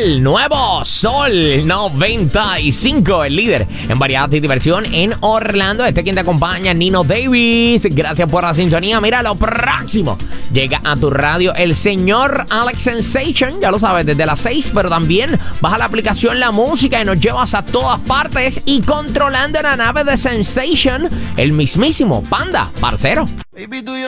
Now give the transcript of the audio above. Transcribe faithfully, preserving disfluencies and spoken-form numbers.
el nuevo Sol noventa y cinco, el líder en variedad y diversión en Orlando. Este quien te acompaña, Nino Davis. Gracias por la sintonía. Mira, lo próximo llega a tu radio el señor Alex Sensation. Ya lo sabes, desde las seis, pero también baja la aplicación La Música y nos llevas a todas partes. Y controlando la nave de Sensation, el mismísimo Panda, parcero. Baby, tú y yo